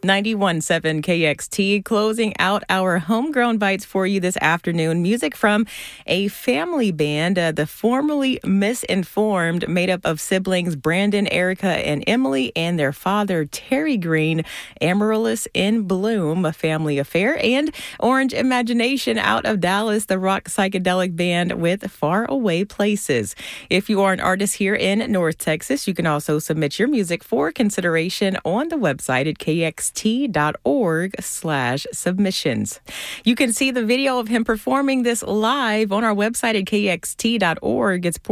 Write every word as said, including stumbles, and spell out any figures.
ninety-one point seven K X T, closing out our homegrown bites for you this afternoon. Music from a family band, uh, the formerly Misinformed, made up of siblings Brandon, Erica, and Emily, and their father, Terry Green. Amaryllis in Bloom, a family affair, and Orange Imagination out of Dallas, the rock psychedelic band with Far Away Places. If you are an artist here in North Texas, you can also submit your music for consideration on the website at k x t dot org slash submissions. You can see the video of him performing this live on our website at k x t dot org. It's